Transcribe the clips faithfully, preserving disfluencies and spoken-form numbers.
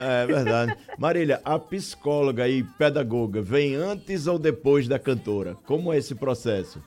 É verdade. Marília, a psicóloga e pedagoga vem antes ou depois da cantora? Como é esse processo?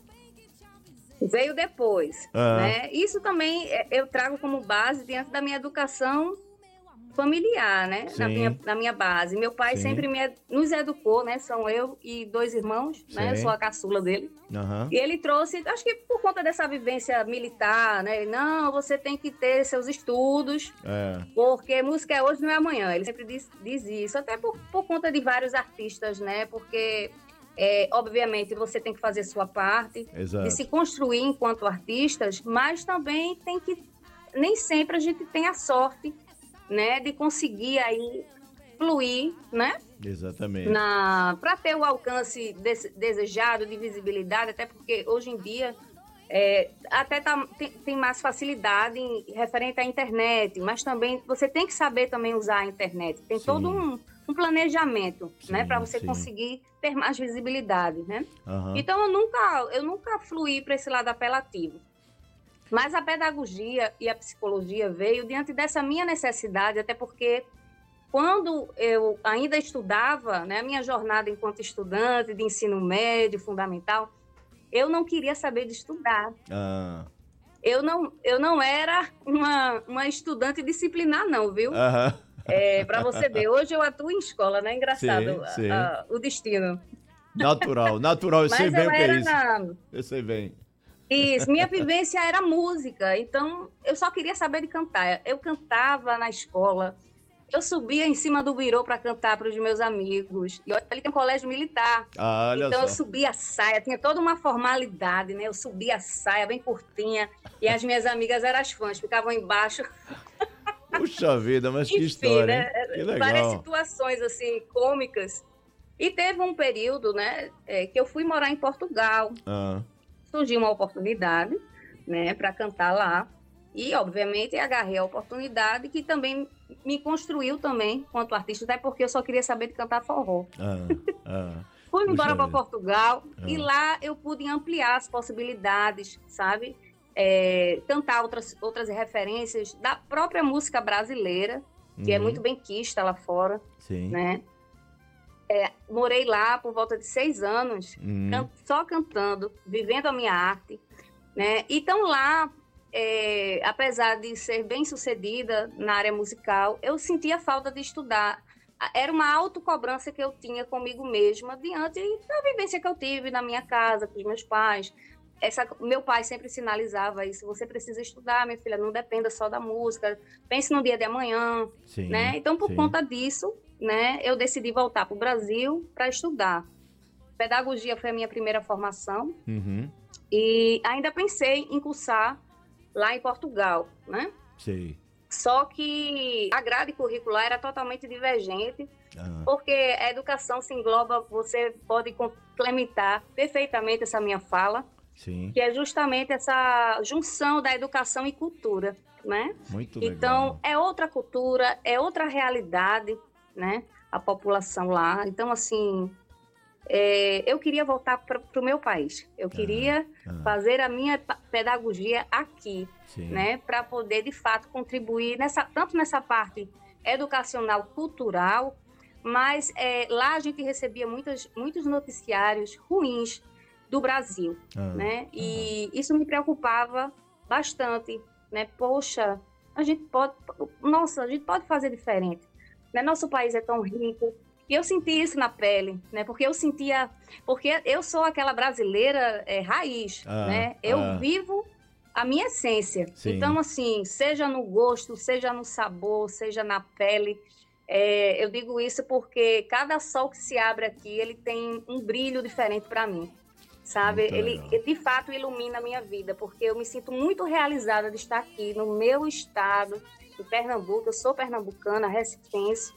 Veio depois, Ah, né? Isso também é, eu trago como base diante da minha educação familiar, né? Na minha, sim, na minha base. Meu pai sim, sempre me, nos educou, né? São eu e dois irmãos, né? Eu sou sim. a caçula dele. Aham. E ele trouxe, acho que por conta dessa vivência militar, né? Não, você tem que ter seus estudos, É, porque música é hoje, não é amanhã. Ele sempre diz, diz isso, até por, por conta de vários artistas, né? Porque, é, obviamente, você tem que fazer sua parte, de se exato. construir enquanto artistas, mas também tem que. Nem sempre a gente tem a sorte, né? De conseguir aí fluir, né? Exatamente. Na para ter o alcance desse, desejado de visibilidade, até porque hoje em dia é, até tá, tem, tem mais facilidade em, referente à internet, mas também você tem que saber também usar a internet. Tem todo Sim, um, um planejamento, né, para sim, você sim. conseguir ter mais visibilidade, né? Aham. Então eu nunca eu nunca fluí para esse lado apelativo. Mas a pedagogia e a psicologia veio diante dessa minha necessidade, até porque quando eu ainda estudava, né, a minha jornada enquanto estudante de ensino médio, fundamental, eu não queria saber de estudar. Ah, Eu não, eu não era uma, uma estudante disciplinar, não, viu? aham. É, para você ver, hoje eu atuo em escola, né? Engraçado Sim, a- sim. a- o destino. Natural, natural. Eu sei Mas bem eu o que é era. isso. Eu sei bem. Isso, minha vivência era música, então eu só queria saber de cantar. Eu cantava na escola, eu subia em cima do birô para cantar para os meus amigos. E olha que tem um colégio militar. Ah, olha Então eu só. subia a saia, tinha toda uma formalidade, né? Eu subia a saia bem curtinha e as minhas amigas eram as fãs, ficavam embaixo. Puxa vida, mas que Enfim, história, hein? né? Que Várias legal. situações assim cômicas. E teve um período, né, é, que eu fui morar em Portugal. Ah, Surgiu uma oportunidade, né, para cantar lá. E, obviamente, agarrei a oportunidade que também me construiu também quanto artista, até porque eu só queria saber de cantar forró. ah, ah. Fui embora Puxa para vida. Portugal e Ah, lá eu pude ampliar as possibilidades, sabe? É, cantar outras, outras referências da própria música brasileira, que é muito uhum, bem quista lá fora, sim. né? Morei lá por volta de seis anos, Uhum, can só cantando, vivendo a minha arte, né? Então lá, é, apesar de ser bem sucedida na área musical, eu sentia falta de estudar. Era uma autocobrança que eu tinha comigo mesma diante da vivência que eu tive na minha casa, com os meus pais. Essa, meu pai sempre sinalizava isso: você precisa estudar, minha filha, não dependa só da música, pense no dia de amanhã, né? sim, Então, por sim. conta disso, né, eu decidi voltar para o Brasil para estudar. Pedagogia foi a minha primeira formação, Uhum, e ainda pensei em cursar lá em Portugal, né? sei. Só que a grade curricular era totalmente divergente, Ah, porque a educação se engloba, você pode complementar perfeitamente essa minha fala, sim. que é justamente essa junção da educação e cultura, né? Muito Então, legal. é outra cultura, é outra realidade, né? A população lá. Então, assim, é, eu queria voltar para o meu país. Eu Ah, queria ah, fazer a minha pedagogia aqui, sim. né, para poder de fato contribuir nessa, tanto nessa parte educacional, cultural, mas é, lá a gente recebia muitas, muitos noticiários ruins do Brasil, Ah, né? ah, E isso me preocupava bastante, né? Poxa, a gente pode, nossa, a gente pode fazer diferente, né? Nosso país é tão rico, e eu senti isso na pele, né? Porque eu sentia, porque eu sou aquela brasileira é, raiz, ah, né? Eu ah, vivo a minha essência. Então, sim. assim, seja no gosto, seja no sabor, seja na pele, é, eu digo isso porque cada sol que se abre aqui, ele tem um brilho diferente para mim, sabe? Muito Ele, legal. ele, de fato ilumina a minha vida, porque eu me sinto muito realizada de estar aqui no meu estado, em Pernambuco. Eu sou pernambucana, recifense,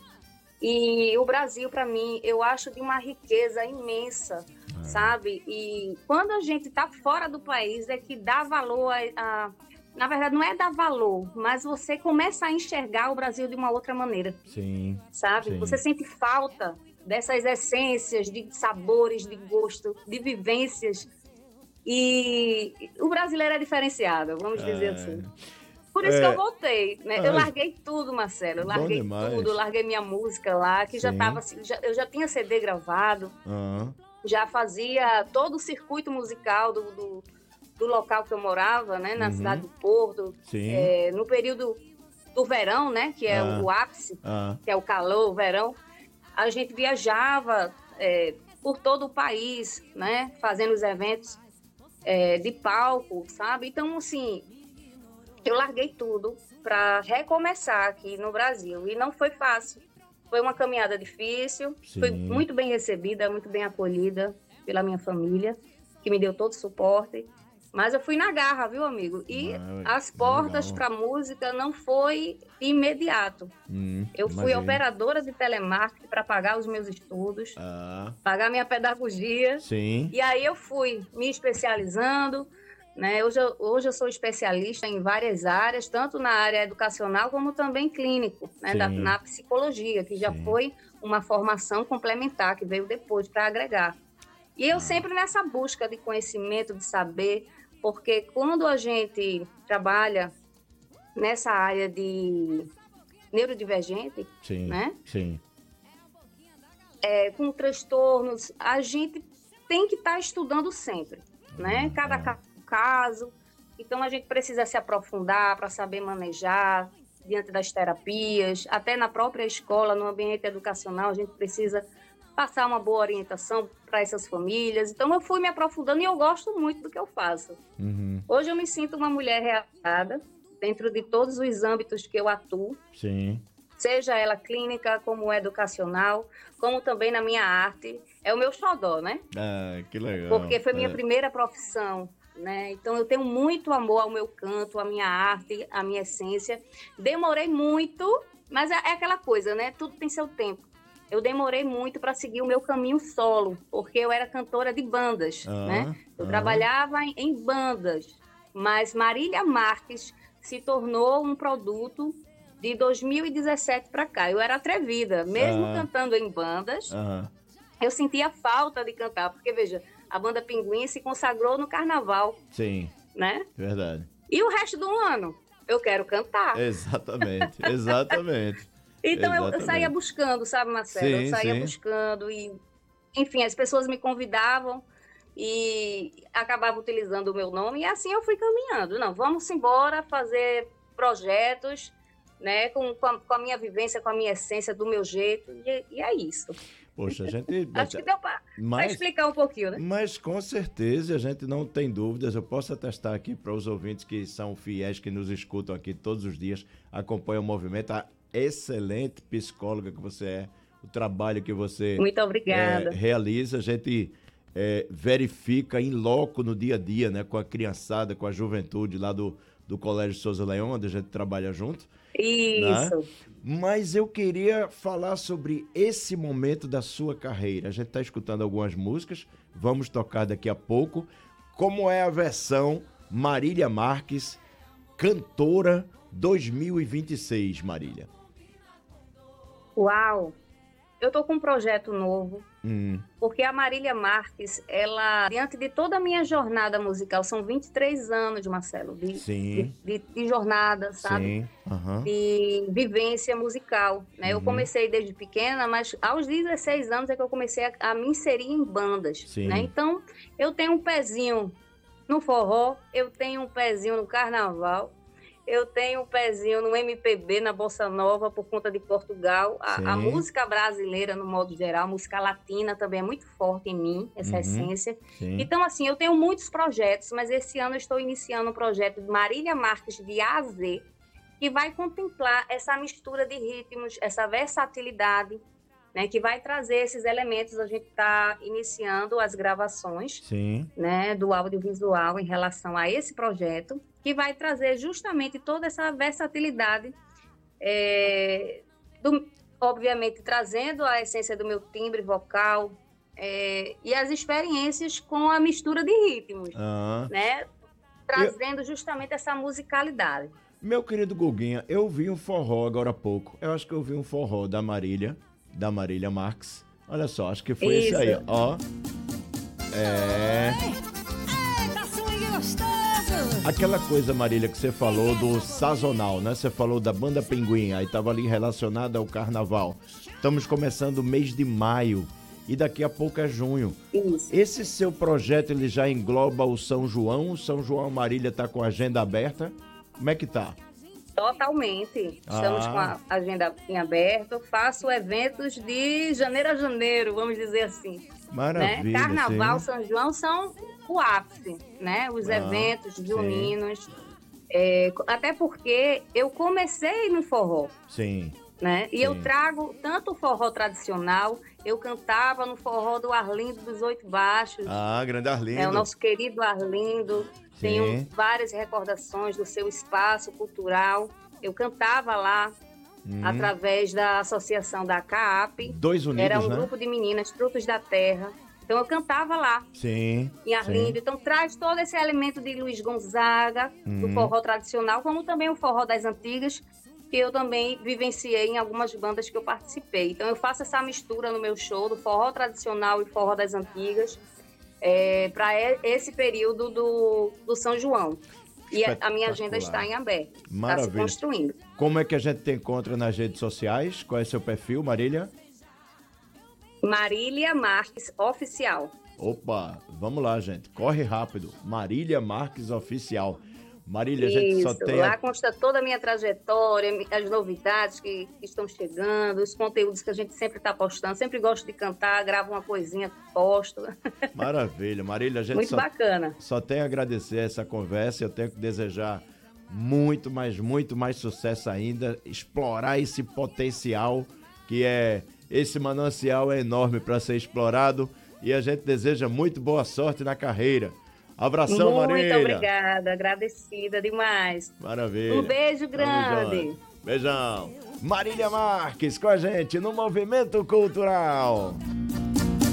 e o Brasil, para mim, eu acho de uma riqueza imensa, Ah, sabe? E quando a gente está fora do país, é que dá valor a, a. Na verdade, não é dar valor, mas você começa a enxergar o Brasil de uma outra maneira, sim, sabe? Você sim. sente falta dessas essências de sabores, de gosto, de vivências. E o brasileiro é diferenciado, vamos dizer Ah, assim. Por isso É. que eu voltei, né? Eu Ah, larguei tudo, Marcelo. Eu bom larguei demais. tudo, eu larguei minha música lá, que já Sim. tava, já, eu já tinha C D gravado, Ah, já fazia todo o circuito musical do, do, do local que eu morava, né? Na Uhum. cidade do Porto, sim. é, no período do verão, né? Que é Ah. o, o ápice, Ah, que é o calor, o verão. A gente viajava é, por todo o país, né? Fazendo os eventos é, de palco, sabe? Então, assim, eu larguei tudo para recomeçar aqui no Brasil. E não foi fácil. Foi uma caminhada difícil, fui sim. muito bem recebida, muito bem acolhida pela minha família, que me deu todo o suporte. Mas eu fui na garra, viu, amigo? E Ah, as portas legal. para música não foi de imediato. Hum, Eu fui imagino. operadora de telemarketing para pagar os meus estudos, Ah, pagar minha pedagogia. sim. E aí eu fui me especializando, né? Hoje eu, hoje eu sou especialista em várias áreas, tanto na área educacional como também clínico, né? Da, Sim. na psicologia, que já Sim. foi uma formação complementar que veio depois para agregar. E eu Ah. sempre nessa busca de conhecimento, de saber, porque quando a gente trabalha nessa área de neurodivergente, Sim. né? Sim. É, com transtornos, a gente tem que estar estudando sempre, né? Cada é. caso. Então, a gente precisa se aprofundar para saber manejar diante das terapias, até na própria escola, no ambiente educacional, a gente precisa passar uma boa orientação para essas famílias. Então, eu fui me aprofundando e eu gosto muito do que eu faço. Uhum. Hoje, eu me sinto uma mulher realizada dentro de todos os âmbitos que eu atuo, Sim. seja ela clínica, como educacional, como também na minha arte. É o meu xodó, né? Ah, que legal. Porque foi minha É. primeira profissão, né? Então, eu tenho muito amor ao meu canto, à minha arte, à minha essência. Demorei muito, mas é é aquela coisa, né? Tudo tem seu tempo. Eu demorei muito para seguir o meu caminho solo, porque eu era cantora de bandas, Ah, né? Eu ah. trabalhava em, em bandas, mas Marília Marques se tornou um produto de dois mil e dezessete para cá. Eu era atrevida, mesmo Ah. cantando em bandas, Aham. eu sentia falta de cantar, porque, veja, a banda Pinguim se consagrou no carnaval, Sim, né? verdade. E o resto do ano, eu quero cantar. Exatamente, exatamente. Então, eu, eu saía Exatamente. buscando, sabe, Marcelo? Eu Sim, saía sim. buscando e, enfim, as pessoas me convidavam e acabavam utilizando o meu nome e assim eu fui caminhando. Não, vamos embora fazer projetos, né, com, com, a, com a minha vivência, com a minha essência, do meu jeito, e, e é isso. Poxa, a gente... Acho que deu para Mas, explicar um pouquinho, né? mas com certeza a gente não tem dúvidas. Eu posso atestar aqui para os ouvintes que são fiéis, que nos escutam aqui todos os dias, acompanham o movimento, a excelente psicóloga que você é, o trabalho que você Muito obrigada. é, realiza, a gente é, verifica em loco no dia a dia, né, com a criançada, com a juventude lá do, do Colégio Souza Leão, onde a gente trabalha junto. Isso. Né? Mas eu queria falar sobre esse momento da sua carreira. A gente está escutando algumas músicas, vamos tocar daqui a pouco. Como é a versão Marília Marques, cantora dois mil e vinte e seis, Marília? Uau! Eu tô com um projeto novo, Hum, porque a Marília Marques, ela, diante de toda a minha jornada musical, são vinte e três anos, Marcelo, de, de, sim, de, de jornada, sabe? sim, aham, De vivência musical, né? Eu Uhum. comecei desde pequena, mas aos dezesseis anos é que eu comecei a, a me inserir em bandas, Sim. né? Então, eu tenho um pezinho no forró, eu tenho um pezinho no carnaval, eu tenho um pezinho no M P B, na Bossa Nova, por conta de Portugal. A, a Sim. música brasileira, no modo geral, a música latina também é muito forte em mim, essa Uhum. essência. sim, Então, assim, eu tenho muitos projetos, mas esse ano eu estou iniciando um projeto de Marília Marques de A a Z, que vai contemplar essa mistura de ritmos, essa versatilidade, né, que vai trazer esses elementos. A gente está iniciando as gravações, sim, né, do audiovisual em relação a esse projeto, que vai trazer justamente toda essa versatilidade, é, do, obviamente trazendo a essência do meu timbre vocal, é, e as experiências com a mistura de ritmos, ah. né, trazendo justamente essa musicalidade. Meu querido Guguinha, eu vi um forró agora há pouco. Eu acho que eu vi um forró da Marília, da Marília Marques. Olha só, acho que foi Isso. esse aí, ó. É. Eita, swing gostoso! Aquela coisa, Marília, que você falou do sazonal, né? Você falou da Banda Pinguim, aí estava ali relacionada ao carnaval. Estamos começando o mês de maio e daqui a pouco é junho. Isso. Esse seu projeto, ele já engloba o São João? O São João Marília está com a agenda aberta? Como é que tá? Totalmente. Estamos Ah. com a agenda em aberto. Eu faço eventos de janeiro a janeiro, vamos dizer assim. Maravilha, Né? Carnaval, sim. São João são o ápice, né? Os Ah, eventos sim. juninos. É, até porque eu comecei no forró, Sim. né? E Sim. eu trago tanto o forró tradicional, eu cantava no forró do Arlindo dos Oito Baixos, Ah, grande Arlindo. é o nosso querido Arlindo. Sim. Tenho várias recordações do seu espaço cultural. Eu cantava lá Hum. através da associação da CAAP. Dois unidos, Era um né? grupo de meninas, Frutos da Terra. Então eu cantava lá, Sim. em Arlindo. sim. Então traz todo esse elemento de Luiz Gonzaga, do Hum. forró tradicional, como também o forró das antigas, que eu também vivenciei em algumas bandas que eu participei. Então eu faço essa mistura no meu show do forró tradicional e forró das antigas, é, para esse período do, do São João. E a, a minha agenda está em aberto, está se Maravilha. construindo. Como é que a gente te encontra nas redes sociais? Qual é seu perfil, Marília? Marília Marques Oficial. Opa, vamos lá, gente. Corre rápido. Marília Marques Oficial. Marília, a gente só Isso, tem... lá A... consta toda a minha trajetória, as novidades que, que estão chegando, os conteúdos que a gente sempre está postando. Sempre gosto de cantar, gravo uma coisinha, posto. Maravilha. Marília, a gente Muito só, bacana. só tem a agradecer essa conversa. Eu tenho que desejar muito, mas muito mais sucesso ainda. Explorar esse potencial que é... Esse manancial é enorme para ser explorado e a gente deseja muito boa sorte na carreira. Abração, Muito Marília. Muito obrigada, agradecida demais. Maravilha. Um beijo Tamo grande. junto. Beijão. Marília Marques com a gente no Movimento Cultural.